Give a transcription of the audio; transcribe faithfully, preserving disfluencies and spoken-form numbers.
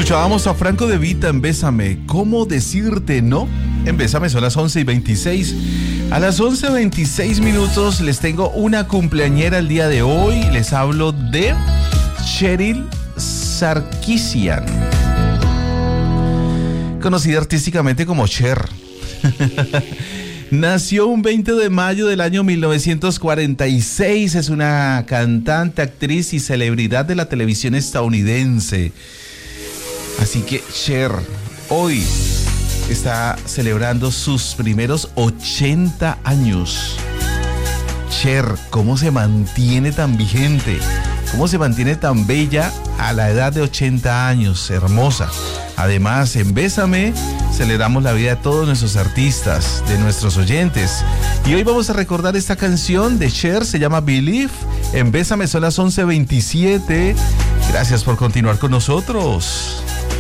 Escuchábamos a Franco De Vita en Bésame. ¿Cómo decirte no? En Bésame son las once y veintiséis. A las once y veintiséis minutos les tengo una cumpleañera el día de hoy. Les hablo de Cheryl Sarkisian, conocida artísticamente como Cher. Nació un veinte de mayo del año mil novecientos cuarenta y seis. Es una cantante, actriz y celebridad de la televisión estadounidense. Así que Cher hoy está celebrando sus primeros ochenta años. Cher, ¿cómo se mantiene tan vigente? ¿Cómo se mantiene tan bella a la edad de ochenta años? Hermosa. Además, en Bésame celebramos la vida de todos nuestros artistas, de nuestros oyentes. Y hoy vamos a recordar esta canción de Cher, se llama Believe. En Bésame son las once veintisiete. Gracias por continuar con nosotros.